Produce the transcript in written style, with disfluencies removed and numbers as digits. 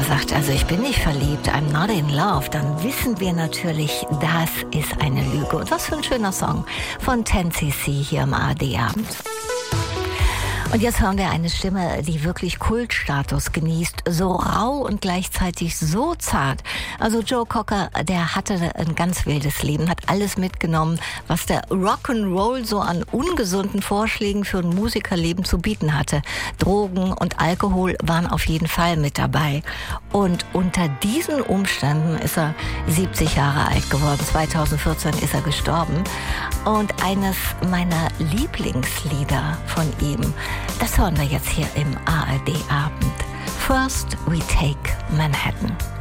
sagt, also ich bin nicht verliebt, I'm not in love, dann wissen wir natürlich, das ist eine Lüge. Und was für ein schöner Song von 10cc hier im ARD-Abend. Und jetzt hören wir eine Stimme, die wirklich Kultstatus genießt, so rau und gleichzeitig so zart. Also Joe Cocker, der hatte ein ganz wildes Leben, hat alles mitgenommen, was der Rock'n'Roll so an ungesunden Vorschlägen für ein Musikerleben zu bieten hatte. Drogen und Alkohol waren auf jeden Fall mit dabei. Und unter diesen Umständen ist er 70 Jahre alt geworden. 2014 ist er gestorben. Und eines meiner Lieblingslieder von ihm, das hören wir jetzt hier im ARD-Abend. First We Take Manhattan.